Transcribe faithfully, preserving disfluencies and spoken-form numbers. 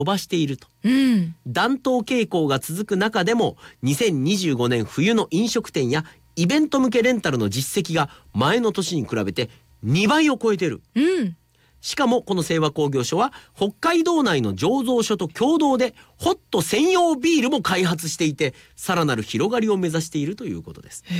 伸ばしていると、 うん、 暖冬傾向が続く中でもにせんにじゅうごねん冬の飲食店やイベント向けレンタルの実績が前の年に比べてにばいを超えてる。 うん、 しかもこの清和工業所は北海道内の醸造所と共同でホット専用ビールも開発していて、さらなる広がりを目指しているということです。